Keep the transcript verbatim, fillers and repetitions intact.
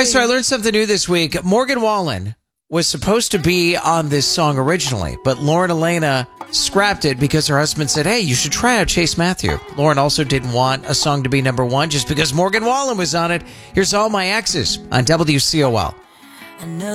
right, so I learned something new this week. Morgan Wallen was supposed to be on this song originally, but Lauren Elena scrapped it because her husband said, hey, you should try out Chase Matthew. Lauren also didn't want a song to be number one just because Morgan Wallen was on it. Here's All My Exes on W C O L.